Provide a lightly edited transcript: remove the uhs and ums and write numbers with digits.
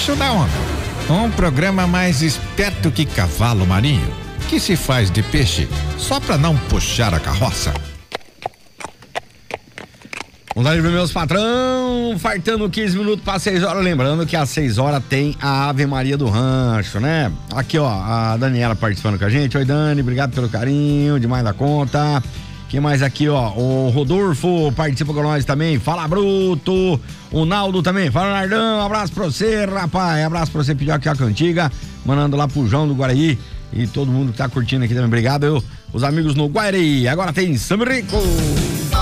Debaixo da Onda. Um programa mais esperto que cavalo marinho, que se faz de peixe só pra não puxar a carroça. Vamos lá, meus patrão, faltando 15 minutos para 6 horas, lembrando que às 6 horas tem a Ave Maria do Rancho, né? Aqui, ó, a Daniela participando com a gente. Oi, Dani, obrigado pelo carinho, demais da conta. Quem mais aqui, ó? O Rodolfo participa com nós também. Fala, Bruto. O Naldo também. Fala, Nardão. Abraço pra você, rapaz. Abraço pra você, pediu aqui a cantiga. Mandando lá pro João do Guaraí. E todo mundo que tá curtindo aqui também. Obrigado, os amigos no Guaraí. Agora tem Samba Rico.